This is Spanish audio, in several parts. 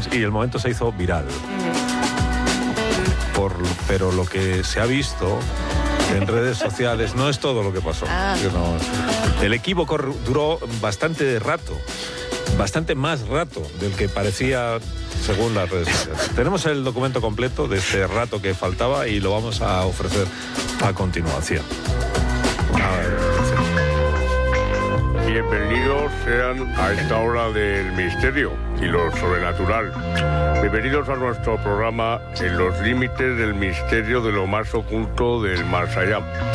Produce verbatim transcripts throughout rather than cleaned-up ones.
y el momento se hizo viral. Por, pero lo que se ha visto en redes sociales no es todo lo que pasó. Ah. No, el equívoco duró bastante rato, bastante más rato del que parecía según las redes sociales. Tenemos el documento completo de este rato que faltaba y lo vamos a ofrecer a continuación. A ver. Bienvenidos sean a esta hora del misterio y lo sobrenatural. Bienvenidos a nuestro programa En los límites del misterio de lo más oculto del más allá.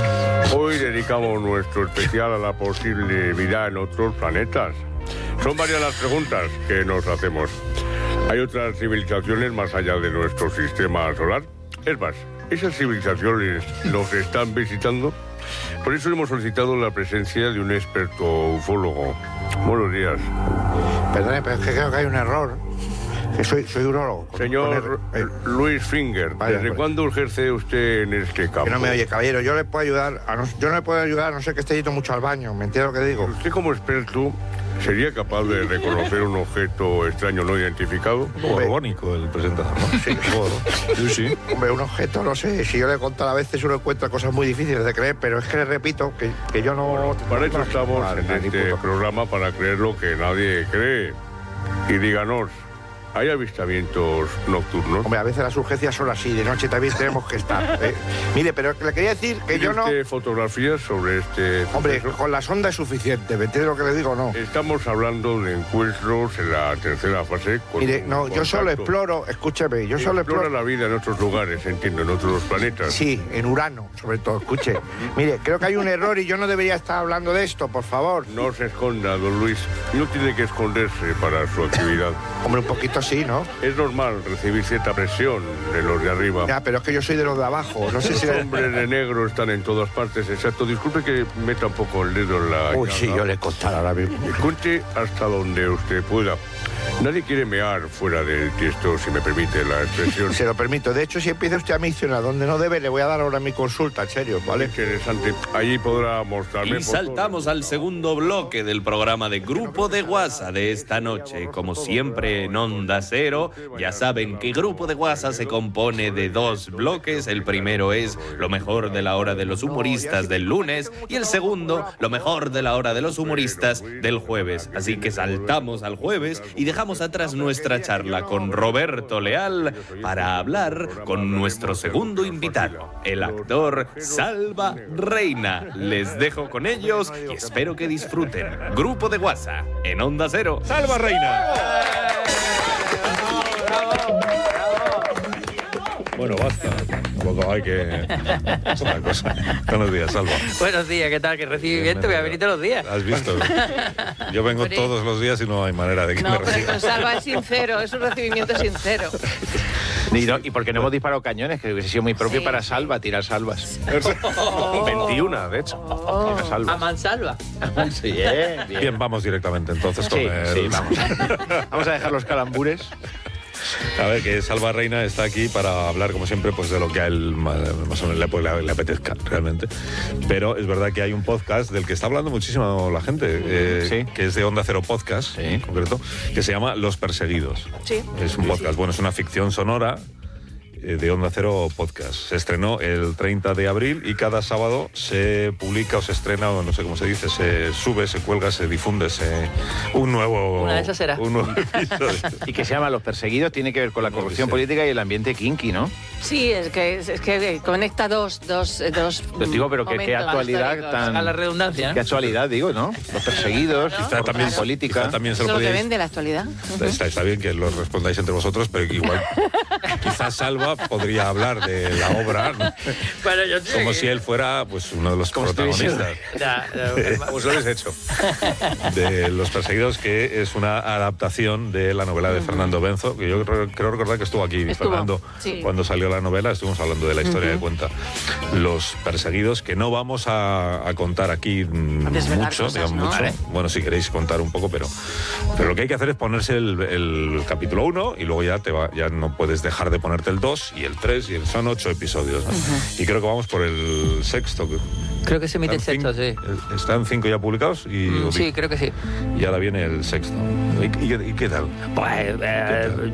Hoy dedicamos nuestro especial a la posible vida en otros planetas. Son varias las preguntas que nos hacemos. ¿Hay otras civilizaciones más allá de nuestro sistema solar? Es más, ¿esas civilizaciones nos están visitando? Por eso hemos solicitado la presencia de un experto ufólogo. Buenos días. Perdone, pero es que creo que hay un error. Que soy, soy urólogo. Señor Poner, eh, Luis Finger, vaya, ¿desde pues. cuándo ejerce usted en este campo? Que no me oye, caballero. Yo le puedo ayudar. A no, yo no le puedo ayudar a no ser que esté yendo mucho al baño. ¿Me entiende lo que digo? ¿Usted como experto sería capaz de reconocer un objeto extraño no identificado? Un poco robónico el presentador, ¿no? Sí. Sí, sí. Hombre, un objeto, no sé. Si yo le he contado a veces uno encuentra cosas muy difíciles de creer, pero es que le repito que, que yo no... Para eso estamos Vale, en ni este puto. programa, para creer lo que nadie cree. Y díganos, ¿hay avistamientos nocturnos? Hombre, a veces las urgencias son así. De noche también tenemos que estar. ¿eh? Mire, pero le quería decir que ¿Tiene yo no... usted fotografías sobre este Hombre, suceso? con la sonda es suficiente. ¿Me entiende lo que le digo o no? Estamos hablando de encuentros en la tercera fase. Con Mire, un no, yo solo contacto. exploro, escúcheme, yo solo Explora exploro... la vida en otros lugares, entiendo, en otros planetas. Sí, en Urano, sobre todo, escuche. Mire, creo que hay un error y yo no debería estar hablando de esto, por favor. No se esconda, don Luis. No tiene que esconderse para su actividad. Hombre, un poquito sí, ¿no? Es normal recibir cierta presión de los de arriba. Ya, pero es que yo soy de los de abajo, no sé si... Los hombres de negro están en todas partes, exacto. Disculpe que meta un poco el dedo en la... Uy, sí, yo le contara ahora mismo. Cuente hasta donde usted pueda. Nadie quiere mear fuera del tiesto, si me permite la expresión. Se lo permito. De hecho, si empieza usted a mencionar donde no debe, le voy a dar ahora mi consulta, en serio, ¿vale? Interesante. Allí podrá mostrarme... Y saltamos al segundo bloque del programa de Grupo de WhatsApp de esta noche. Como siempre en Onda Cero, ya saben que Grupo de WhatsApp se compone de dos bloques. El primero es lo mejor de la hora de los humoristas del lunes y el segundo, lo mejor de la hora de los humoristas del jueves. Así que saltamos al jueves y dejamos atrás nuestra charla con Roberto Leal para hablar con nuestro segundo invitado, el actor Salva Reina. Les dejo con ellos y espero que disfruten. Grupo de WhatsApp en Onda Cero. ¡Salva Reina! Bueno, basta. Tampoco hay que... Es una cosa. Buenos días, Salva. Buenos días, ¿qué tal? ¿Qué recibimiento? Voy a venir todos los días. ¿Has visto? Yo vengo Hombre. todos los días y no hay manera de que No, me pero reciban. con Salva es sincero, es un recibimiento sincero. Y, no, y porque no hemos disparado cañones, que hubiese sido muy propio Sí, para sí. Salva tirar salvas. veintiuna, de hecho. Tirar A salvas. mansalva. Sí, bien, bien. Bien, vamos directamente entonces con Sí, el... sí, vamos. Vamos a dejar los calambures. A ver, que Salva Reina está aquí para hablar, como siempre, pues de lo que a él más más o menos le, pues, le, le apetezca, realmente. Pero es verdad que hay un podcast del que está hablando muchísimo la gente, eh, Sí. que es de Onda Cero Podcast, Sí. en concreto, que se llama Los Perseguidos. Sí. Es un podcast, bueno, es una ficción sonora eh, de Onda Cero Podcast. Se estrenó el treinta de abril y cada sábado se publica o se estrena, o no sé cómo se dice, se sube, se cuelga, se difunde se, un nuevo... Una de esas será. Un nuevo episodio. Y que se llama Los Perseguidos, tiene que ver con la corrupción Sí. política y el ambiente kinky, ¿no? Sí, es que, es, es que conecta dos, dos, dos Pues digo, pero que qué momentos actualidad históricos. tan... A la redundancia, Qué ¿no? actualidad, digo, ¿no? Los Perseguidos, Claro. Quizá también, corrupción política. quizá también se Eso lo es lo que podíais... vende la actualidad. Está, está bien que lo respondáis entre vosotros, pero igual quizás Salva podría hablar de la obra, ¿no? Bueno, yo sé Como que- si él fuera pues uno de los Como si tuviese- protagonistas. Ya, ya, Pues lo habéis hecho. De Los Perseguidos, que es una adaptación de la novela de Fernando Benzo, que yo creo, creo recordar que estuvo aquí, Estuvo, Fernando, sí. cuando salió la novela, estuvimos hablando de la historia que cuenta Los Perseguidos, que no vamos a, a contar aquí mm, A desvelar mucho, cosas, digamos, ¿no? mucho. Vale. Bueno, si queréis contar un poco, pero, pero lo que hay que hacer es ponerse el, el capítulo uno y luego ya, te va, ya no puedes dejar de ponerte el dos y el tres, y el, son ocho episodios, ¿no? Y creo que vamos por el sexto. que- Creo que se emite el están sexto, sí. cin- Están cinco ya publicados y, Mm, Sí, creo que sí. y ahora viene el sexto. ¿Y, y- y qué tal? Pues, eh,